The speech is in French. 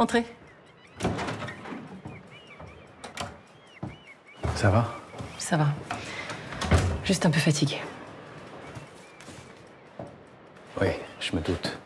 Entrez. Ça va? Ça va. Juste un peu fatiguée. Oui, je me doute.